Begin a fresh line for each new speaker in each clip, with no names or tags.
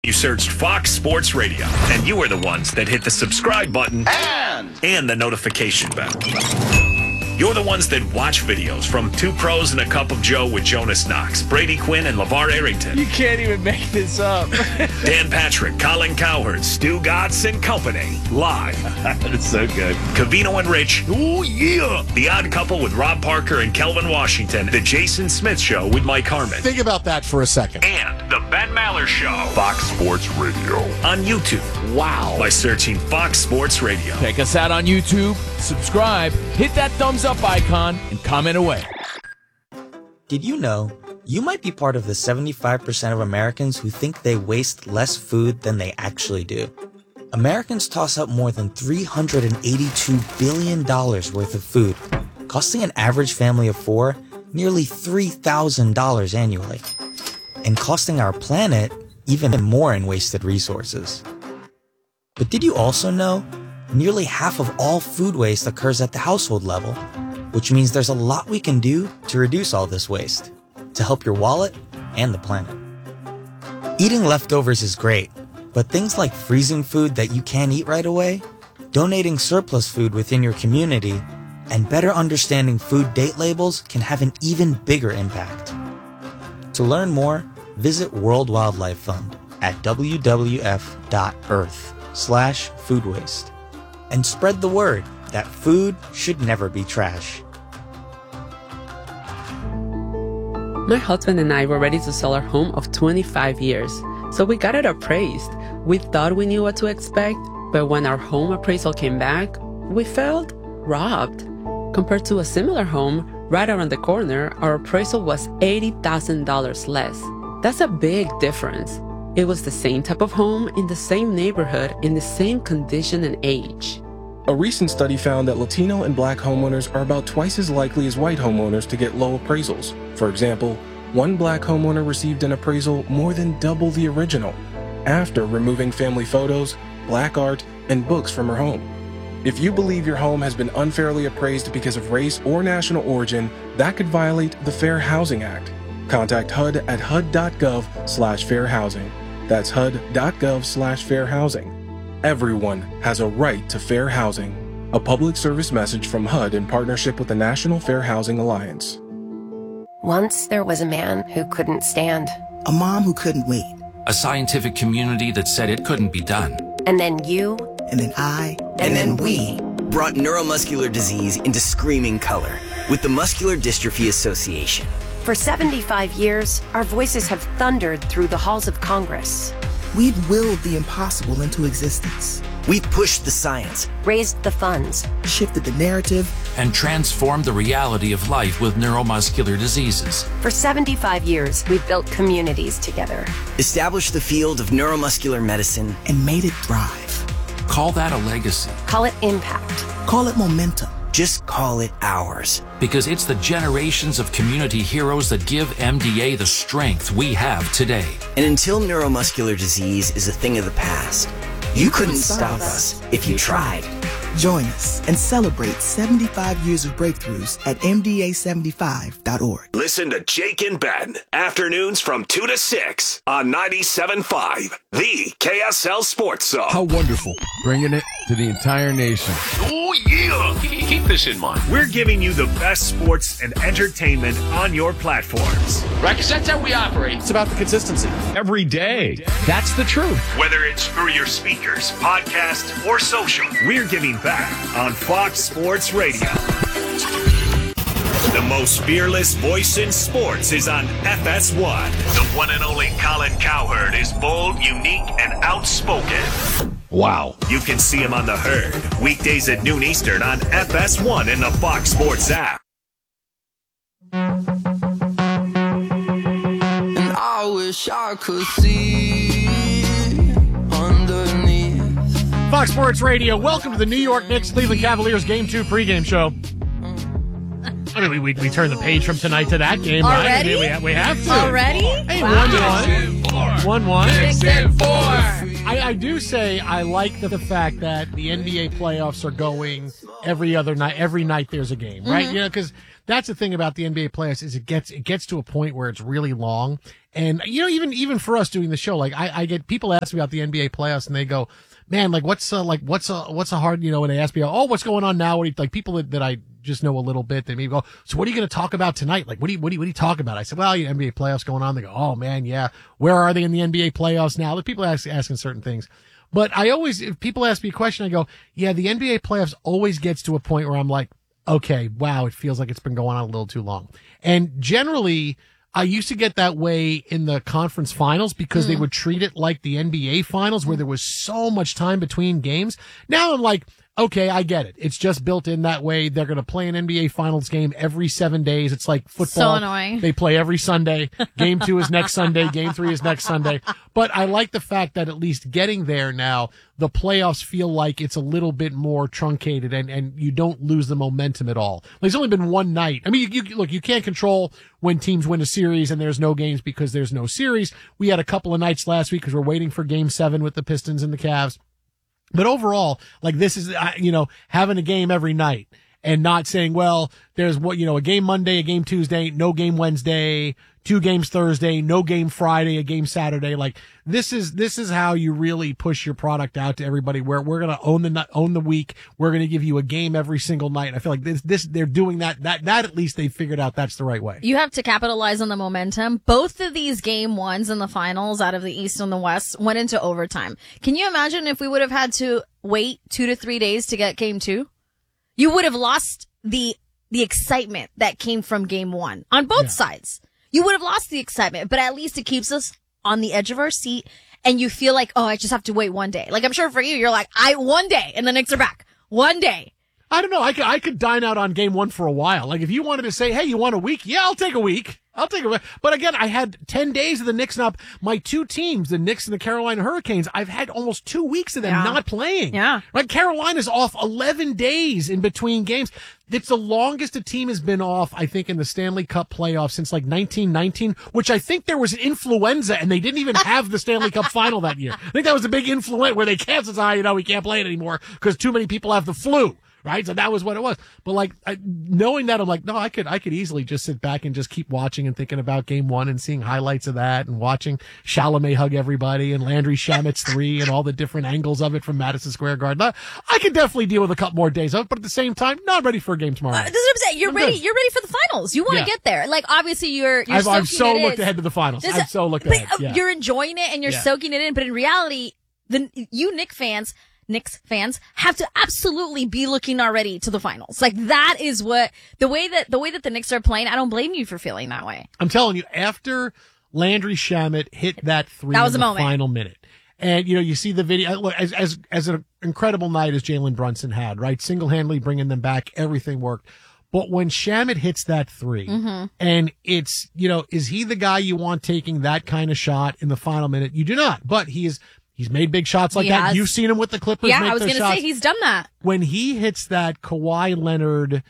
You searched Fox Sports Radio, and you are the ones that hit the subscribe button and the notification bell. You're the ones that watch videos from Two Pros and a Cup of Joe with Jonas Knox, Brady Quinn, and LeVar Arrington.
You can't even make this up.
Dan Patrick, Colin Cowherd, Stu Gatz and Company, live.
That's so good.
Covino and Rich, oh yeah. The Odd Couple with Rob Parker and Kelvin Washington. The Jason Smith Show with Mike Harmon.
Think about that for a second.
And the Ben Maller Show.
Fox Sports Radio.
On YouTube.
Wow.
By searching Fox Sports Radio.
Check us out on YouTube, subscribe, hit that thumbs up icon, and comment away.
Did you know you might be part of the 75% of Americans who think they waste less food than they actually do? Americans toss out more than $382 billion worth of food, costing an average family of four nearly $3,000 annually, and costing our planet even more in wasted resources. But did you also know nearly half of all food waste occurs at the household level, which means there's a lot we can do to reduce all this waste, to help your wallet and the planet. Eating leftovers is great, but things like freezing food that you can't eat right away, donating surplus food within your community, and better understanding food date labels can have an even bigger impact. To learn more, visit World Wildlife Fund at wwf.earth/food waste. And spread the word that food should never be trash.
My husband and I were ready to sell our home of 25 years, so we got it appraised. We thought we knew what to expect, but when our home appraisal came back, we felt robbed. Compared to a similar home right around the corner, our appraisal was $80,000 less. That's a big difference. It was the same type of home in the same neighborhood in the same condition and age.
A recent study found that Latino and Black homeowners are about twice as likely as white homeowners to get low appraisals. For example, one Black homeowner received an appraisal more than double the original, after removing family photos, Black art, and books from her home. If you believe your home has been unfairly appraised because of race or national origin, that could violate the Fair Housing Act. Contact HUD at hud.gov/fairhousing. That's hud.gov/fairhousing. Everyone has a right to fair housing. A public service message from HUD in partnership with the National Fair Housing Alliance.
Once there was a man who couldn't stand.
A mom who couldn't wait.
A scientific community that said it couldn't be done.
And then you.
And then I.
And then we brought neuromuscular disease into screaming color with the Muscular Dystrophy Association.
For 75 years, our voices have thundered through the halls of Congress.
We've willed the impossible into existence.
We've pushed the science,
raised the funds,
shifted the narrative,
and transformed the reality of life with neuromuscular diseases.
For 75 years, we've built communities together,
established the field of neuromuscular medicine,
and made it thrive.
Call that a legacy.
Call it impact.
Call it momentum.
Just call it ours.
Because it's the generations of community heroes that give MDA the strength we have today.
And until neuromuscular disease is a thing of the past, you couldn't stop us if you tried.
Join us and celebrate 75 years of breakthroughs at MDA75.org.
Listen to Jake and Ben, afternoons from 2 to 6 on 97.5, the KSL Sports Zone.
How wonderful. Bringing it to the entire nation.
Oh, yeah. Keep this in mind. We're giving you the best sports and entertainment on your platforms.
Right, because that's how we operate.
It's about the consistency.
Every day. That's the truth.
Whether it's through your speakers, podcast, or social, we're giving back on Fox Sports Radio. The most fearless voice in sports is on FS1. The one and only Colin Cowherd is bold, unique, and outspoken.
Wow.
You can see him on The Herd, weekdays at noon Eastern on FS1 and the Fox Sports app.
And I wish I could see underneath.
Fox Sports Radio, welcome to the New York Knicks Cleveland Cavaliers Game 2 pregame show. I mean, we turn the page from tonight to that game,
already?
Right? I mean, we have to.
Already?
Hey,
wow.
1-1. 1-1.
6-4.
I do say I like the fact that the NBA playoffs are going every other night. Every night there's a game, right?
Mm-hmm.
You know, because that's the thing about the NBA playoffs is it gets to a point where it's really long, And, even for us doing the show, like I get people ask me about the NBA playoffs and they go, man, like what's a hard, when they ask me, oh, what's going on now? Like people that I just know a little bit, they maybe go, so what are you going to talk about tonight? Like, what do you talk about? I said, well, NBA playoffs going on. They go, oh man, yeah. Where are they in the NBA playoffs now? The people asking certain things. But if people ask me a question, I go, yeah, the NBA playoffs always gets to a point where I'm like, okay, wow, it feels like it's been going on a little too long. And generally, I used to get that way in the conference finals because they would treat it like the NBA finals where there was so much time between games. Now I'm like, okay, I get it. It's just built in that way. They're going to play an NBA finals game every 7 days. It's like football.
So annoying.
They play every Sunday. Game 2 is next Sunday. Game 3 is next Sunday. But I like the fact that at least getting there now, the playoffs feel like it's a little bit more truncated and you don't lose the momentum at all. There's only been one night. I mean, you can't control when teams win a series and there's no games because there's no series. We had a couple of nights last week because we're waiting for Game 7 with the Pistons and the Cavs. But overall, like this is, having a game every night and not saying, well, there's a game Monday, a game Tuesday, no game Wednesday, 2 games Thursday, no game Friday, a game Saturday. Like this is how you really push your product out to everybody where we're going to own the week. We're going to give you a game every single night. And I feel like this, they're doing that at least they figured out that's the right way.
You have to capitalize on the momentum. Both of these game ones in the finals out of the East and the West went into overtime. Can you imagine if we would have had to wait 2 to 3 days to get game 2? You would have lost the excitement that came from game 1 on both sides. You would have lost the excitement, but at least it keeps us on the edge of our seat and you feel like, oh, I just have to wait one day. Like I'm sure for you, you're like, one day and the Knicks are back. One day.
I don't know. I could dine out on game 1 for a while. Like if you wanted to say, hey, you want a week? Yeah, I'll take a week. But again, I had 10 days of the Knicks now. My 2 teams, the Knicks and the Carolina Hurricanes, I've had almost 2 weeks of them not playing.
Yeah.
Right? Carolina's off 11 days in between games. It's the longest a team has been off, I think, in the Stanley Cup playoffs since like 1919, which I think there was influenza and they didn't even have the Stanley Cup final that year. I think that was a big influenza where they canceled, we can't play it anymore because too many people have the flu. Right. So that was what it was. But like knowing that, I'm like, no, I could easily just sit back and just keep watching and thinking about game 1 and seeing highlights of that and watching Chalamet hug everybody and Landry Shamet's 3 and all the different angles of it from Madison Square Garden. I could definitely deal with a couple more days of it, but at the same time, not ready for a game tomorrow.
This is what I'm saying. You're ready for the finals. You want to get there. Like obviously
I've so looked ahead to the finals. I've so looked ahead. Yeah.
You're enjoying it and you're soaking it in, but in reality, Knicks fans have to absolutely be looking already to the finals. Like that is what the way that the Knicks are playing. I don't blame you for feeling that way.
I'm telling you, after Landry Shamet hit that 3
that was
in
the
final minute, and you see the video. Look, as an incredible night as Jalen Brunson had, right, single-handedly bringing them back, everything worked. But when Shamet hits that 3, and it's is he the guy you want taking that kind of shot in the final minute? You do not, but He's made big shots like that. You've seen him with the Clippers.
Yeah,
make
I was going to say he's done that.
When he hits that Kawhi Leonard,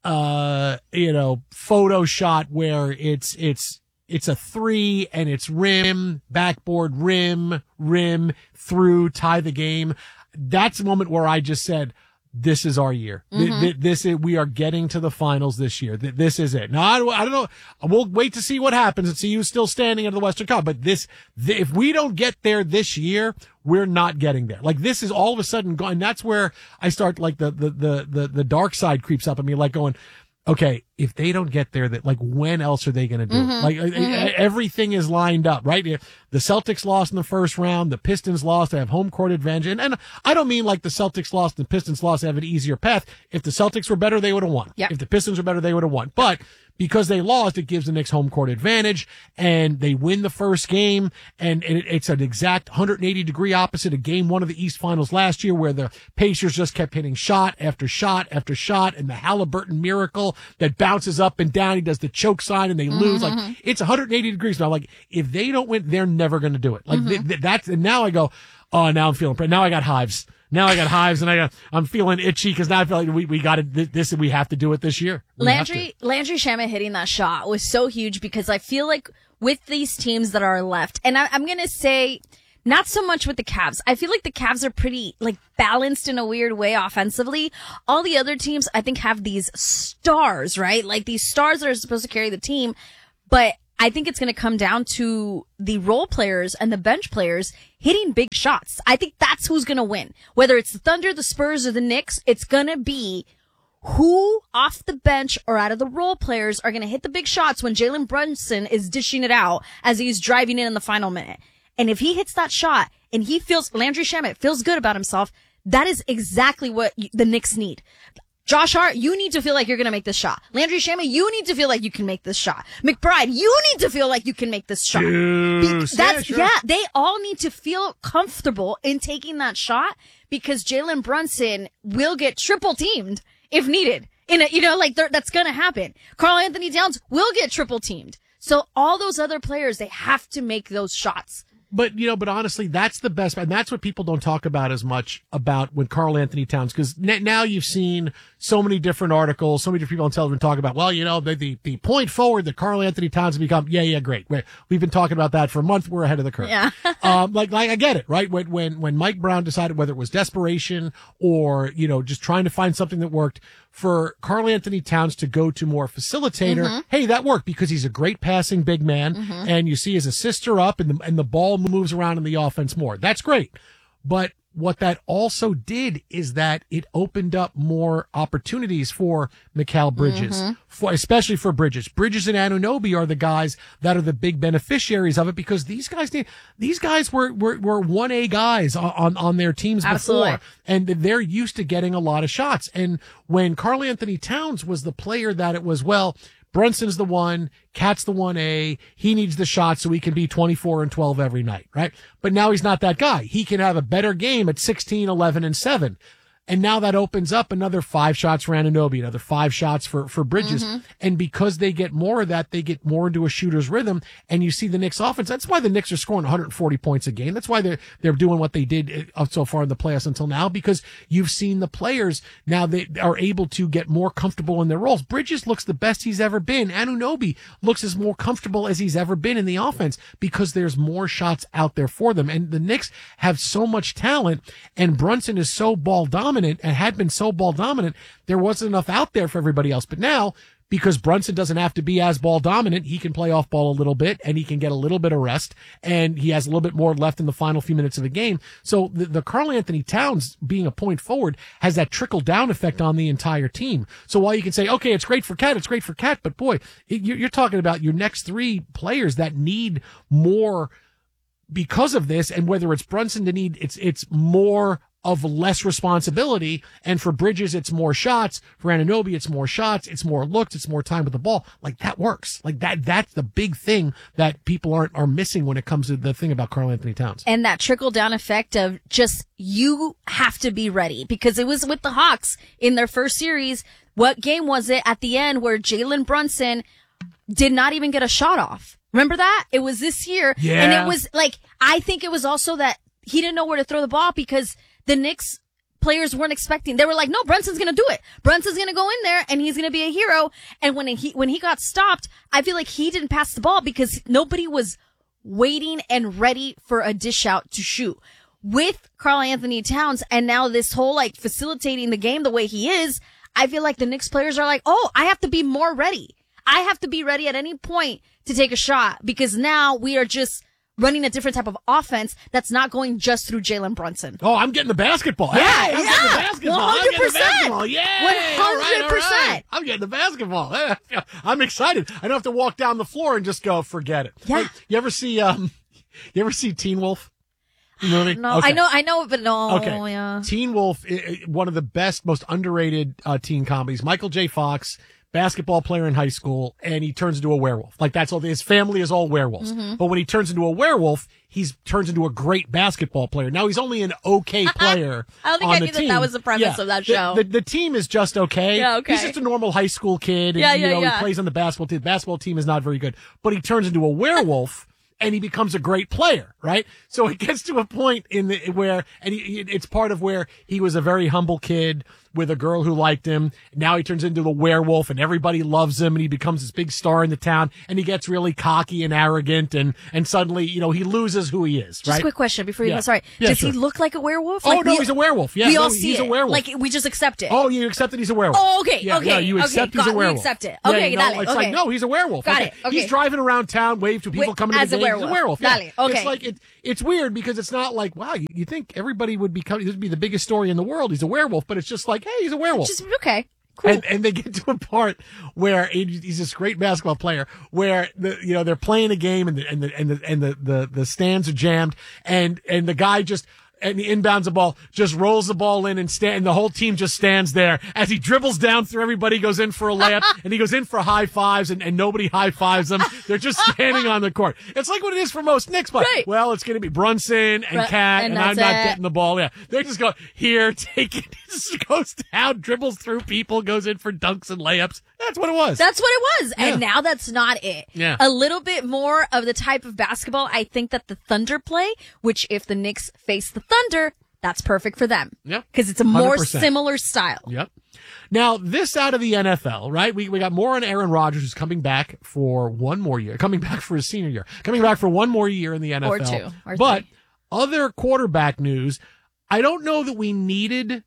photo shot where it's a 3 and it's rim, backboard, rim, through, tie the game. That's a moment where I just said, this is our year. We are getting to the finals this year. This is it. Now, I don't know. We'll wait to see what happens and see who's still standing at the Western Cup. But if we don't get there this year, we're not getting there. Like this is all of a sudden gone. And that's where I start like the dark side creeps up at me, like going, okay, if they don't get there, that like when else are they going to do it? Like everything is lined up, right? The Celtics lost in the first round, the Pistons lost, they have home court advantage, and I don't mean like the Celtics lost and the Pistons lost, they have an easier path. If the Celtics were better, they would have won.
Yep.
If the Pistons were better, they would have won. But because they lost, it gives the Knicks home court advantage, and they win the first game, and it's an exact 180-degree opposite of game 1 of the East Finals last year, where the Pacers just kept hitting shot after shot after shot, and the Halliburton miracle that bounces up and down, he does the choke sign, and they lose. Like it's 180 degrees now. Like if they don't win, they're never going to do it. Like that's, and now I go, oh, now I'm feeling. Now I got hives. And I'm feeling itchy because now I feel like we got this and we have to do it this year.
Landry Shamet hitting that shot was so huge because I feel like with these teams that are left, and I'm going to say not so much with the Cavs. I feel like the Cavs are pretty like balanced in a weird way offensively. All the other teams I think have these stars, right? Like these stars that are supposed to carry the team, but I think it's going to come down to the role players and the bench players hitting big shots. I think that's who's going to win. Whether it's the Thunder, the Spurs, or the Knicks, it's going to be who off the bench or out of the role players are going to hit the big shots when Jalen Brunson is dishing it out as he's driving in the final minute. And if he hits that shot and Landry Shamet feels good about himself, that is exactly what the Knicks need. Josh Hart, you need to feel like you're going to make this shot. Landry Shamet, you need to feel like you can make this shot. McBride, you need to feel like you can make this shot. They all need to feel comfortable in taking that shot because Jalen Brunson will get triple teamed if needed. That's going to happen. Karl Anthony Towns will get triple teamed. So all those other players, they have to make those shots.
But honestly, that's the best, and that's what people don't talk about as much about with Karl Anthony Towns, because now you've seen so many different articles, so many different people on television talk about, the point forward that Karl Anthony Towns has become, great. We've been talking about that for a month. We're ahead of the curve.
Yeah.
I get it, right? When Mike Brown decided whether it was desperation or, just trying to find something that worked, for Karl Anthony Towns to go to more facilitator, hey, that worked because he's a great passing big man, and you see his assists are up and the ball moves around in the offense more. That's great. But what that also did is that it opened up more opportunities for Mikal Bridges, especially for Bridges. Bridges and Anunoby are the guys that are the big beneficiaries of it because these guys were 1A guys on their teams
Absolutely.
before, and they're used to getting a lot of shots. And when Karl Anthony Towns was the player that it was, Brunson's the one, Cat's the 1A, he needs the shot so he can be 24 and 12 every night, right? But now he's not that guy. He can have a better game at 16, 11, and 7. And now that opens up another 5 shots for Anunoby, another 5 shots for Bridges. And because they get more of that, they get more into a shooter's rhythm. And you see the Knicks offense. That's why the Knicks are scoring 140 points a game. That's why they're doing what they did so far in the playoffs until now, because you've seen the players now they are able to get more comfortable in their roles. Bridges looks the best he's ever been. Anunoby looks as more comfortable as he's ever been in the offense because there's more shots out there for them. And the Knicks have so much talent, and Brunson is so ball dominant and had been so ball dominant, there wasn't enough out there for everybody else. But now, because Brunson doesn't have to be as ball dominant, he can play off ball a little bit and he can get a little bit of rest, and he has a little bit more left in the final few minutes of the game. So the Karl Anthony Towns being a point forward has that trickle down effect on the entire team. So while you can say, okay, it's great for Cat, but boy, you're talking about your next 3 players that need more because of this, and whether it's Brunson to need, it's more of less responsibility, and for Bridges it's more shots, for Anunoby it's more shots, it's more looks, it's more time with the ball. That works. That's the big thing that people are missing when it comes to the thing about Karl Anthony Towns.
And that trickle down effect of just, you have to be ready, because it was with the Hawks in their first series. What game was it at the end where Jalen Brunson did not even get a shot off? Remember that? It was this year.
Yeah.
And it was I think it was also that he didn't know where to throw the ball because the Knicks players weren't expecting. They were like, no, Brunson's going to do it. Brunson's going to go in there and he's going to be a hero. And when he got stopped, I feel like he didn't pass the ball because nobody was waiting and ready for a dish out to shoot. With Karl Anthony Towns and now this whole facilitating the game the way he is, I feel like the Knicks players are like, oh, I have to be more ready. I have to be ready at any point to take a shot because now we are just running a different type of offense that's not going just through Jalen Brunson.
Oh, I'm getting the basketball.
Yeah,
hey, I'm getting the basketball.
100%.
I'm getting the basketball. Yay.
100%.
All right. I'm getting the basketball. I'm excited. I don't have to walk down the floor and just go, forget it.
Yeah.
You ever see Teen Wolf? Movie?
No,
okay.
I know, but no.
Okay.
Yeah.
Teen Wolf, one of the best, most underrated teen comedies. Michael J. Fox, basketball player in high school, and he turns into a werewolf. That's all. His family is all werewolves. But when he turns into a werewolf, he turns into a great basketball player. Now he's only an okay player.
I don't think I knew that was the premise of that show.
The team is just okay.
Yeah, okay.
He's just a normal high school kid. And, he plays on the basketball team. The basketball team is not very good, but he turns into a werewolf. And he becomes a great player, right? So it gets to a point where it's part of where he was a very humble kid with a girl who liked him. Now he turns into a werewolf and everybody loves him and he becomes this big star in the town and he gets really cocky and arrogant and suddenly, he loses who he is,
Just
right?
a quick question before you
Yeah.
go. Sorry.
Yeah,
Does
sure.
he look like a werewolf?
Oh, no, he's a werewolf. Yeah,
we
no,
all see
he's
it.
a werewolf.
Like, we just accept it.
Oh, you accept that he's a werewolf.
Oh, okay,
Yeah,
okay,
yeah, you
okay,
accept he's a
we
werewolf.
accept it.
Yeah,
Okay, dale,
it's
okay.
like, no, he's a werewolf.
Got it, okay.
He's driving around town, wave to people coming to
as
the
a
game.
werewolf.
He's a werewolf. Yeah.
Dale, okay.
It's like, it's weird because it's not like, wow, you think everybody would be coming, this would be the biggest story in the world. He's a werewolf, but it's just like, hey, he's a werewolf.
Just, okay. Cool.
And they get to a part where he's this great basketball player where they're playing a game and the stands are jammed and the guy and he inbounds the ball, just rolls the ball in and the whole team just stands there as he dribbles down through everybody, goes in for a layup, and he goes in for high fives, and nobody high fives them. They're just standing on the court. It's like what it is for most Knicks, but well, it's going to be Brunson and Cat, and I'm not getting the ball. Yeah, they just go here, take it, just goes down, dribbles through people, goes in for dunks and layups. That's what it was.
That's what it was.
Yeah.
And now that's not it.
Yeah.
A little bit more of the type of basketball I think that the Thunder play, which if the Knicks face the Thunder, that's perfect for them.
Yep.
Because it's a more
100%.
similar style.
Yep. Now, this out of the NFL, right? We got more on Aaron Rodgers, who's coming back for one more year, coming back for his senior year, coming back for one more year in the NFL.
Or two. Or
but
three.
other quarterback news, I don't know that we needed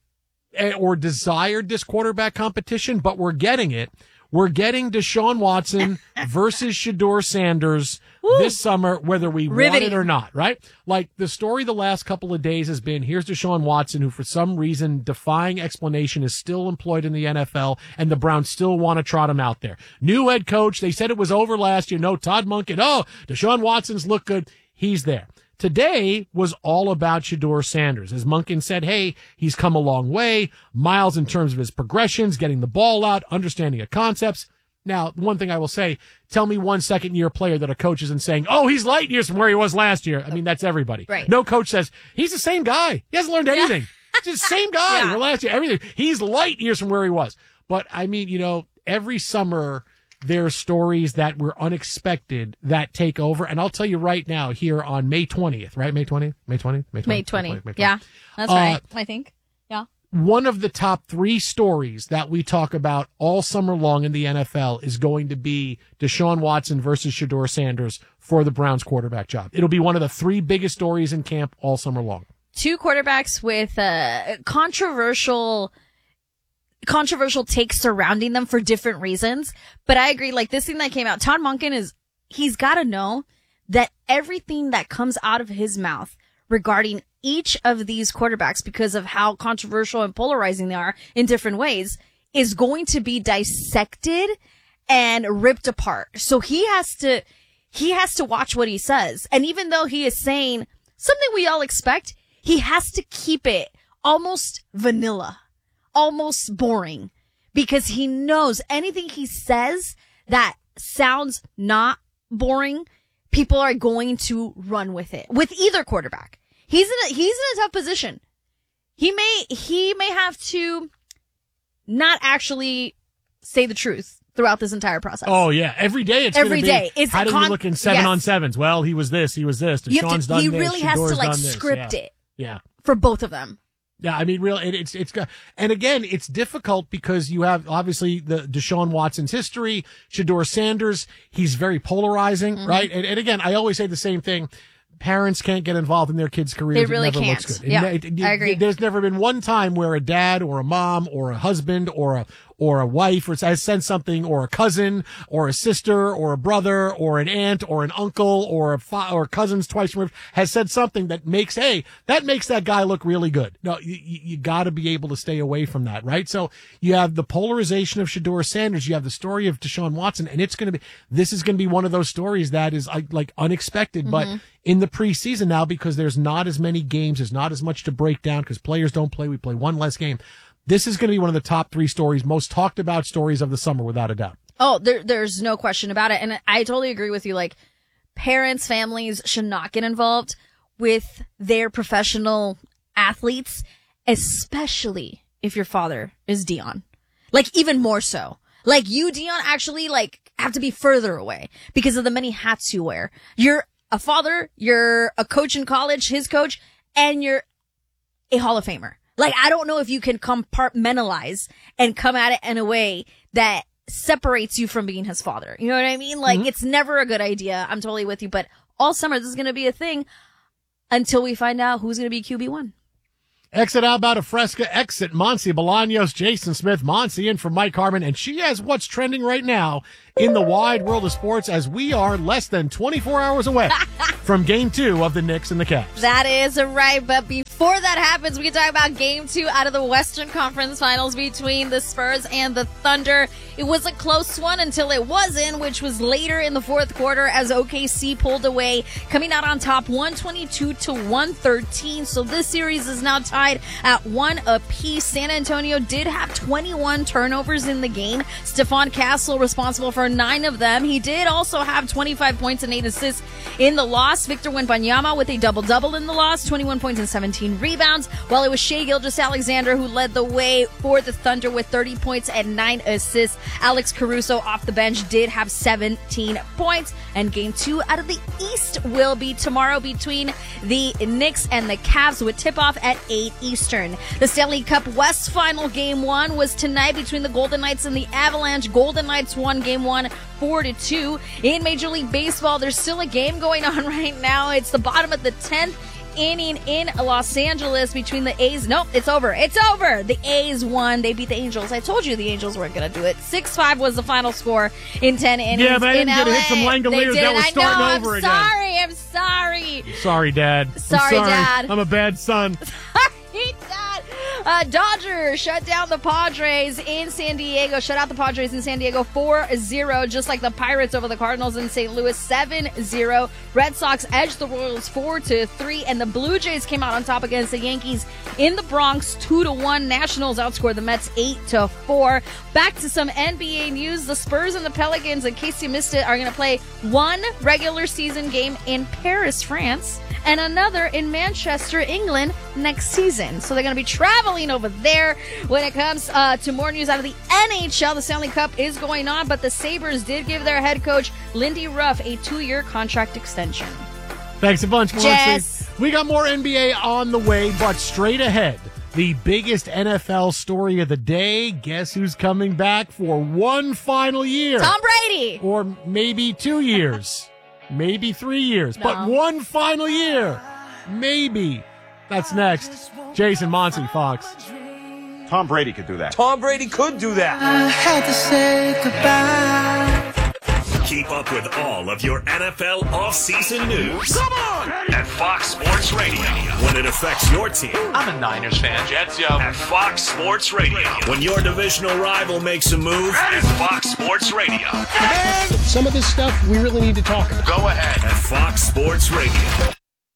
or desired this quarterback competition, but we're getting it. We're getting Deshaun Watson versus Shedeur Sanders this summer, whether we want it or not, right? Like the story the last couple of days has been, here's Deshaun Watson, who for some reason, defying explanation, is still employed in the NFL, and the Browns still want to trot him out there. New head coach, they said it was over last year. No, Todd Monken. Oh, Deshaun Watson's look good. He's there. Today was all about Shedeur Sanders. As Monken said, hey, he's come a long way, miles in terms of his progressions, getting the ball out, understanding of concepts. Now, one thing I will say, tell me one second-year player that a coach isn't saying, oh, he's light years from where he was last year. I mean, that's everybody.
Right.
No coach says, he's the same guy. He hasn't learned anything. He's the same guy from last year. Everything. He's light years from where he was. But, I mean, every summer there are stories that were unexpected that take over. And I'll tell you right now here on May 20th, right? May 20th? May 20th? May 20th?
May 20.
May 20th.
Yeah, that's right, I think. Yeah.
One of the top 3 stories that we talk about all summer long in the NFL is going to be Deshaun Watson versus Shedeur Sanders for the Browns quarterback job. It'll be one of the 3 biggest stories in camp all summer long. 2
quarterbacks with controversial takes surrounding them for different reasons. But I agree, like this thing that came out, Todd Monken he's got to know that everything that comes out of his mouth regarding each of these quarterbacks, because of how controversial and polarizing they are in different ways, is going to be dissected and ripped apart. So he has to watch what he says. And even though he is saying something we all expect, he has to keep it almost vanilla, almost boring, because he knows anything he says that sounds not boring, people are going to run with it with either quarterback. He's in a tough position. He may have to not actually say the truth throughout this entire process.
Oh yeah, every day it's
every
gonna be,
day. It's
how did you look in 7-on-7s? Well, he was this. Deshaun's done
he
this.
really has
Shedeur's
to
done this.
script it.
Yeah.
For both of them.
Yeah, I mean, really, it's got, and again, it's difficult because you have obviously the Deshaun Watson's history, Shedeur Sanders, he's very polarizing, right? And again, I always say the same thing. Parents can't get involved in their kids' careers.
They really
it never
can't.
looks good.
Yeah, I agree.
There's never been one time where a dad or a mom or a husband or a wife has said something, or a cousin or a sister or a brother or an aunt or an uncle or or cousins twice removed has said something that makes that guy look really good. No, you got to be able to stay away from that, right? So you have the polarization of Shedeur Sanders, you have the story of Deshaun Watson, and this is going to be one of those stories that is like unexpected, but in the preseason now, because there's not as many games, there's not as much to break down because players don't play. We play one less game. This is going to be one of the top 3 stories, most talked about stories of the summer, without a doubt.
Oh, there's no question about it. And I totally agree with you. Like, parents, families should not get involved with their professional athletes, especially if your father is Deion. Like, even more so. Like, you, Deion, actually, have to be further away because of the many hats you wear. You're a father, you're a coach in college, his coach, and you're a Hall of Famer. Like, I don't know if you can compartmentalize and come at it in a way that separates you from being his father. You know what I mean? Like, it's never a good idea. I'm totally with you. But all summer, this is going to be a thing until we find out who's going to be QB1.
Exit out about a Fresca, exit Monsi Bolaños, Jason Smith, Monsi in for Mike Harmon, and she has what's trending right now in the wide world of sports as we are less than 24 hours away from Game 2 of the Knicks and the Cavs.
That is right, but before that happens, we can talk about Game 2 out of the Western Conference Finals between the Spurs and the Thunder. It was a close one until it wasn't, which was later in the fourth quarter as OKC pulled away, coming out on top 122-113. So this series is now tied at 1 apiece. San Antonio did have 21 turnovers in the game. Stephon Castle responsible for 9 of them. He did also have 25 points and 8 assists in the loss. Victor Wembanyama with a double-double in the loss, 21 points and 17 rebounds, while it was Shai Gilgeous-Alexander who led the way for the Thunder with 30 points and 9 assists. Alex Caruso off the bench did have 17 points. And Game 2 out of the East will be tomorrow between the Knicks and the Cavs with tip-off at 8 Eastern. The Stanley Cup West Final Game 1 was tonight between the Golden Knights and the Avalanche. Golden Knights won Game 1 4-2. In Major League Baseball, there's still a game going on right now. It's the bottom of the 10th inning in Los Angeles between the A's. Nope, it's over. It's over. The A's won. They beat the Angels. I told you the Angels weren't going to do it. 6-5 was the final score in 10 innings.
Yeah, but I didn't get to hit some
They
Langoliers.
did.
That was starting over again.
I'm sorry.
Sorry, Dad.
Sorry, Dad.
I'm a bad son.
Sorry, Dad. Dodgers shut down the Padres in San Diego. Shut out the Padres in San Diego 4-0, just like the Pirates over the Cardinals in St. Louis 7-0. Red Sox edged the Royals 4-3, and the Blue Jays came out on top against the Yankees in the Bronx 2-1. Nationals outscored the Mets 8-4. Back to some NBA news. The Spurs and the Pelicans, in case you missed it, are going to play one regular season game in Paris, France, and another in Manchester, England next season. So they're going to be traveling over there. When it comes to more news out of the NHL, the Stanley Cup is going on, but the Sabres did give their head coach, Lindy Ruff, a 2-year contract extension.
Thanks a bunch, Marcy.
Jess.
We got more NBA on the way, but straight ahead, the biggest NFL story of the day. Guess who's coming back for one final year?
Tom Brady.
Or maybe 2 years. Maybe 3 years.
No.
But one final year. Maybe. That's next. Jason Monty, Fox.
Tom Brady could do that.
Tom Brady could do that.
I had to say goodbye.
Keep up with all of your NFL offseason news. Come on! At Fox Sports Radio. When it affects your team.
I'm a Niners fan. Jets, yo.
At Fox Sports Radio. When your divisional rival makes a move. At Fox Sports Radio.
Man, some of this stuff we really need to talk about.
Go ahead. At Fox Sports Radio.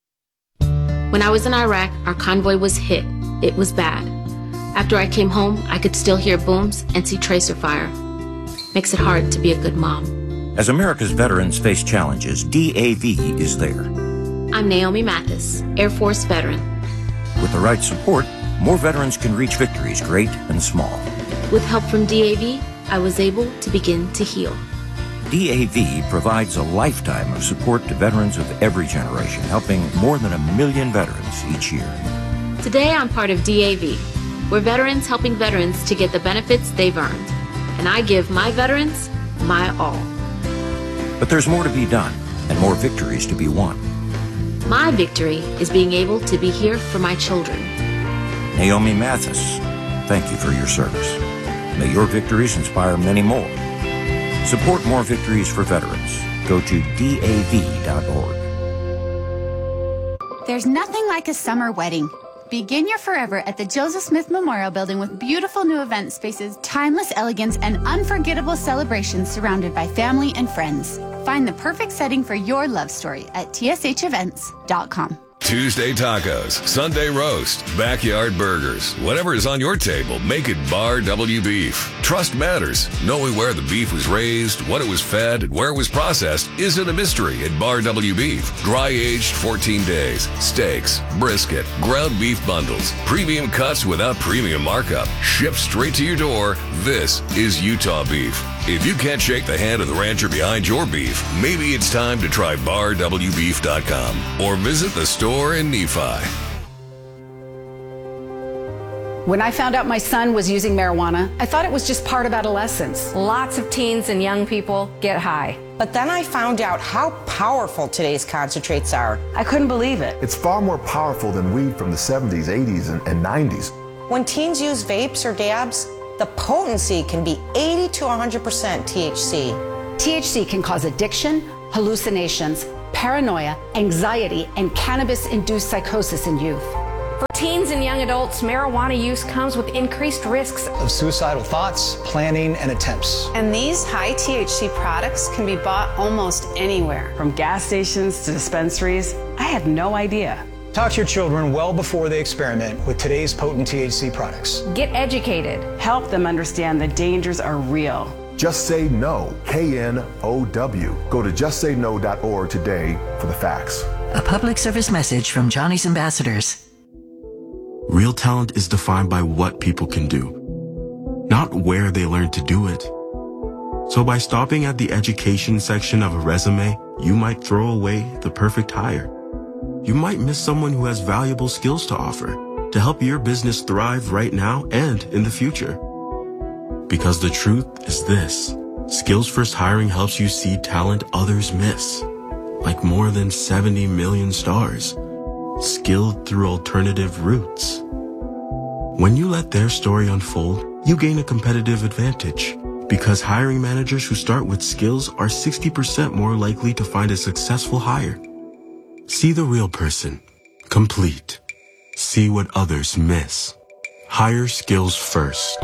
When I was in Iraq, our convoy was hit. It was bad. After I came home, I could still hear booms and see tracer fire. Makes it hard to be a good mom.
As America's veterans face challenges, DAV is there.
I'm Naomi Mathis, Air Force veteran.
With the right support, more veterans can reach victories, great and small.
With help from DAV, I was able to begin to heal.
DAV provides a lifetime of support to veterans of every generation, helping more than 1 million veterans each year.
Today, I'm part of DAV. We're veterans helping veterans to get the benefits they've earned. And I give my veterans my all.
But there's more to be done and more victories to be won.
My victory is being able to be here for my children.
Naomi Mathis, thank you for your service. May your victories inspire many more. Support more victories for veterans. Go to DAV.org.
There's nothing like a summer wedding. Begin your forever at the Joseph Smith Memorial Building with beautiful new event spaces, timeless elegance, and unforgettable celebrations surrounded by family and friends. Find the perfect setting for your love story at tshevents.com.
Tuesday tacos, Sunday roast, backyard burgers. Whatever is on your table, make it Bar W Beef. Trust matters. Knowing where the beef was raised, what it was fed, and where it was processed isn't a mystery at Bar W Beef. Dry aged 14 days, steaks, brisket, ground beef bundles, premium cuts without premium markup, shipped straight to your door. This is Utah beef. If you can't shake the hand of the rancher behind your beef, maybe it's time to try BarWBeef.com or visit the store in Nephi.
When I found out my son was using marijuana, I thought it was just part of adolescence.
Lots of teens and young people get high.
But then I found out how powerful today's concentrates are.
I couldn't believe it.
It's far more powerful than weed from the 70s, 80s, and 90s.
When teens use vapes or dabs, the potency can be 80 to 100% THC.
THC can cause addiction, hallucinations, paranoia, anxiety, and cannabis-induced psychosis in youth.
For teens and young adults, marijuana use comes with increased risks
of suicidal thoughts, planning, and attempts.
And these high THC products can be bought almost anywhere.
From gas stations to dispensaries, I had no idea.
Talk to your children well before they experiment with today's potent THC products.
Get educated.
Help them understand the dangers are real.
Just Say No, KNOW. Go to justsayno.org today for the facts.
A public service message from Johnny's Ambassadors.
Real talent is defined by what people can do, not where they learn to do it. So by stopping at the education section of a resume, you might throw away the perfect hire. You might miss someone who has valuable skills to offer to help your business thrive right now and in the future. Because the truth is this: Skills First Hiring helps you see talent others miss, like more than 70 million stars, skilled through alternative routes. When you let their story unfold, you gain a competitive advantage, because hiring managers who start with skills are 60% more likely to find a successful hire. See the real person, complete. See what others miss. Hire skills first.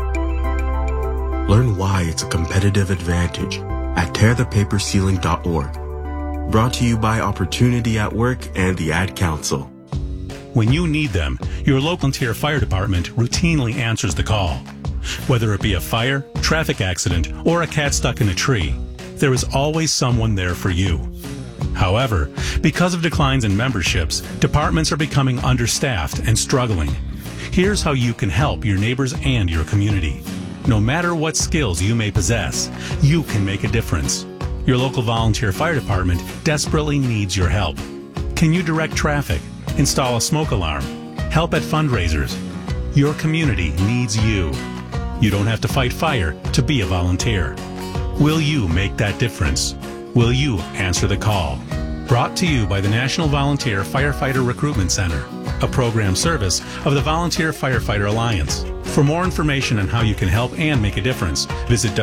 Learn why it's a competitive advantage at tearthepaperceiling.org. Brought to you by Opportunity at Work and the Ad Council.
When you need them, your local volunteer fire department routinely answers the call. Whether it be a fire, traffic accident, or a cat stuck in a tree, there is always someone there for you. However, because of declines in memberships, departments are becoming understaffed and struggling. Here's how you can help your neighbors and your community. No matter what skills you may possess, you can make a difference. Your local volunteer fire department desperately needs your help. Can you direct traffic, install a smoke alarm, help at fundraisers? Your community needs you. You don't have to fight fire to be a volunteer. Will you make that difference? Will you answer the call? Brought to you by the National Volunteer Firefighter Recruitment Center, a program service of the Volunteer Firefighter Alliance. For more information on how you can help and make a difference, visit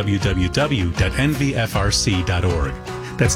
www.nvfrc.org. That's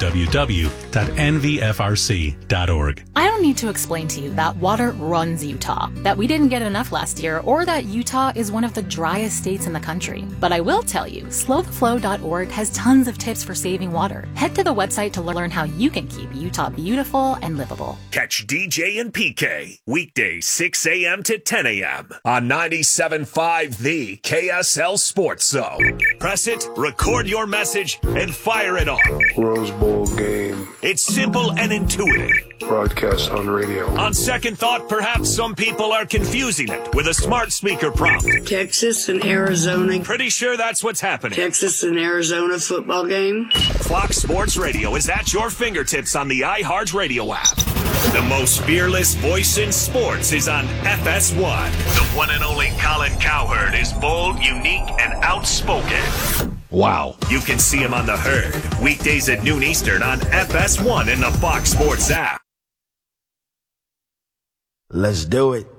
www.nvfrc.org.
I don't need to explain to you that water runs Utah, that we didn't get enough last year, or that Utah is one of the driest states in the country. But I will tell you, slowtheflow.org has tons of tips for saving water. Head to the website to learn how you can keep Utah beautiful and livable.
Catch DJ and PK weekdays 6 a.m. to 10 a.m. on 97.5 The KSL Sports Zone. Press it, record your message, and fire it off.
Rose Bowl game.
It's simple and intuitive.
Broadcast on radio.
On second thought, perhaps some people are confusing it with a smart speaker prompt.
Texas and Arizona.
Pretty sure that's what's happening.
Texas and Arizona football game.
Fox Sports Radio is at your fingertips on the iHeart Radio app. The most fearless voice in sports is on FS1. The one and only Colin Cowherd is bold, unique, and outspoken.
Wow.
You can see him on The Herd, weekdays at noon Eastern on FS1 in the Fox Sports app.
Let's do it.